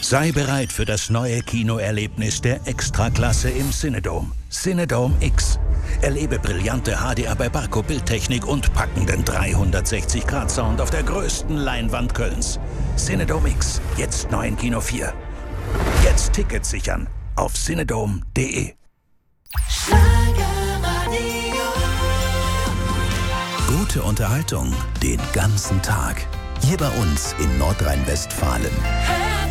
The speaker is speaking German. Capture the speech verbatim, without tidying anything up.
Sei bereit für das neue Kinoerlebnis der Extraklasse im Cinedome. Cinedome X. Erlebe brillante H D R bei Barco Bildtechnik und packenden dreihundertsechzig Grad Sound auf der größten Leinwand Kölns. Cinedome X, jetzt neu in Kino vier. Jetzt Tickets sichern auf cinedome punkt de. Gute Unterhaltung den ganzen Tag. Hier bei uns in Nordrhein-Westfalen.